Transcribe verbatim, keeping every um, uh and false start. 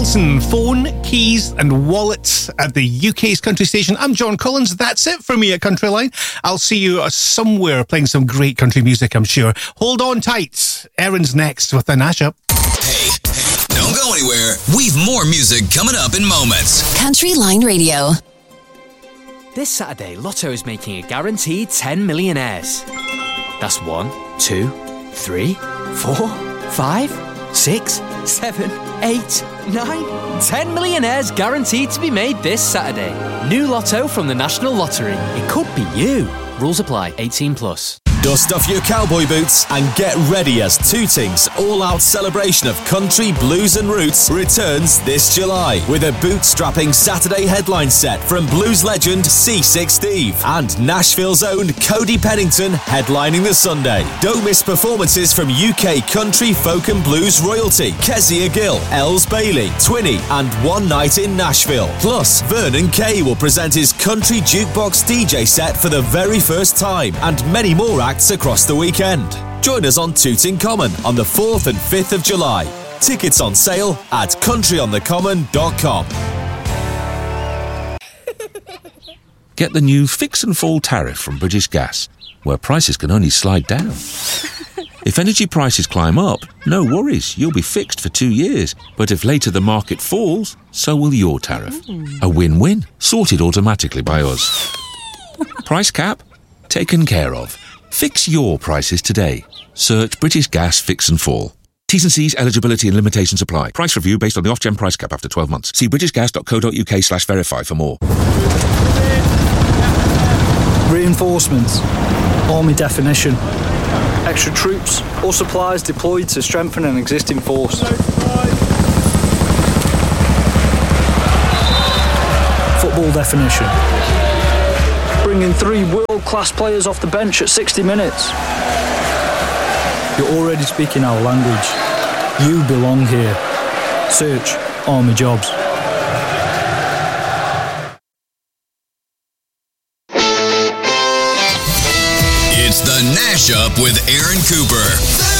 Wilson, phone, keys and wallets at the U K's country station. I'm John Collins. That's it for me at Countryline. I'll see you uh, somewhere playing some great country music, I'm sure. Hold on tight. Erin's next with the Nash Up. Hey, hey, don't go anywhere. We've more music coming up in moments. Countryline Radio. This Saturday, Lotto is making a guaranteed ten millionaires. That's one, two, three, four, five, six, seven, eight, nine, ten millionaires guaranteed to be made this Saturday. New Lotto from the National Lottery. It could be you. Rules apply. eighteen plus. Dust off your cowboy boots and get ready as Tooting's all-out celebration of country, blues and roots returns this July with a boot-strapping Saturday headline set from blues legend C six Steve and Nashville's own Cody Pennington headlining the Sunday. Don't miss performances from U K country, folk and blues royalty Kezia Gill, Els Bailey, Twinny and One Night in Nashville. Plus, Vernon Kay will present his country jukebox D J set for the very first time and many more acts across the weekend. Join us on Tooting Common on the fourth and fifth of July. Tickets on sale at country on the common dot com. Get the new Fix and Fall tariff from British Gas, where prices can only slide down. If energy prices climb up, no worries, you'll be fixed for two years. But if later the market falls, so will your tariff. Mm. A win-win, sorted automatically by us. Price cap? Taken care of. Fix your prices today. Search British Gas Fix and Fall. T's and C's, eligibility and limitations apply. Price review based on the Ofgem price cap after twelve months. See britishgas.co.uk slash verify for more. Reinforcements. Army definition. Extra troops or supplies deployed to strengthen an existing force. Football definition. Bringing three world-class players off the bench at sixty minutes. You're already speaking our language. You belong here. Search Army Jobs. It's the Nash Up with Aaron Cooper.